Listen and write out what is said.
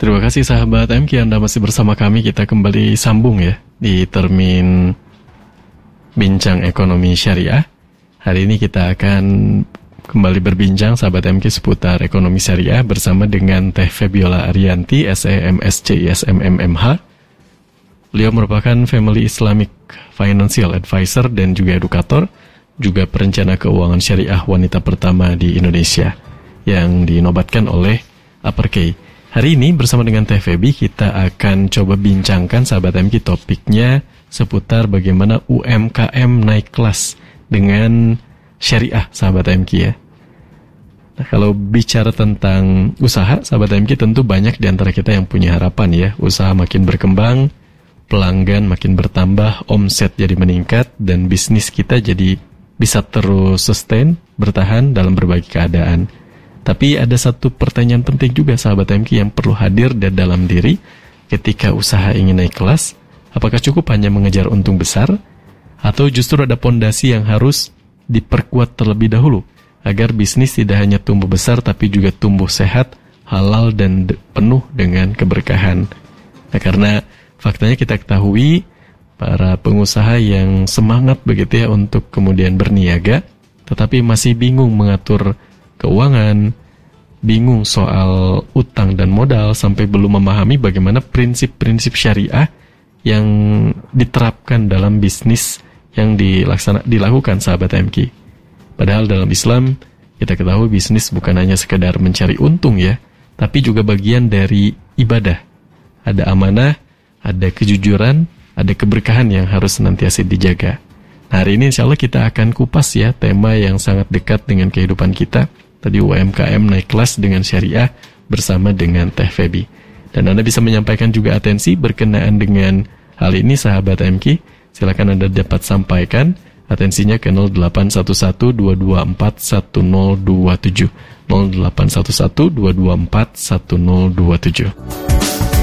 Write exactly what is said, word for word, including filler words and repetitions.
Terima kasih sahabat M K, Anda masih bersama kami. Kita kembali sambung ya di termin Bincang Ekonomi Syariah. Hari ini kita akan kembali berbincang sahabat M K seputar ekonomi syariah bersama dengan Teh Febiola Arianti, S E M S C I S M M M H. Beliau merupakan Family Islamic Financial Advisor dan juga edukator, juga perencana keuangan syariah wanita pertama di Indonesia yang dinobatkan oleh Upper K. Hari ini bersama dengan Teh Febi kita akan coba bincangkan sahabat M K topiknya seputar bagaimana U M K M naik kelas dengan syariah sahabat M K ya. Nah, kalau bicara tentang usaha sahabat M K, tentu banyak di antara kita yang punya harapan ya, usaha makin berkembang, pelanggan makin bertambah, omset jadi meningkat, dan bisnis kita jadi bisa terus sustain, bertahan dalam berbagai keadaan. Tapi ada satu pertanyaan penting juga sahabat M K yang perlu hadir dan dalam diri ketika usaha ingin naik kelas. Apakah cukup hanya mengejar untung besar, atau justru ada pondasi yang harus diperkuat terlebih dahulu agar bisnis tidak hanya tumbuh besar tapi juga tumbuh sehat, halal, dan de- penuh dengan keberkahan. Nah, karena faktanya kita ketahui para pengusaha yang semangat begitu ya untuk kemudian berniaga, tetapi masih bingung mengatur keuangan, bingung soal utang dan modal, sampai belum memahami bagaimana prinsip-prinsip syariah yang diterapkan dalam bisnis yang dilaksana, dilakukan sahabat M K. Padahal dalam Islam kita ketahui bisnis bukan hanya sekedar mencari untung ya, tapi juga bagian dari ibadah. Ada amanah, ada kejujuran, ada keberkahan yang harus senantiasa dijaga. Nah, hari ini insya Allah kita akan kupas ya tema yang sangat dekat dengan kehidupan kita. Tadi U M K M naik kelas dengan syariah bersama dengan Teh Febi. Dan Anda bisa menyampaikan juga atensi berkenaan dengan hal ini sahabat M K. Silakan Anda dapat sampaikan atensinya ke nol delapan satu satu dua dua empat satu nol dua tujuh nol delapan satu satu dua dua empat satu nol dua tujuh.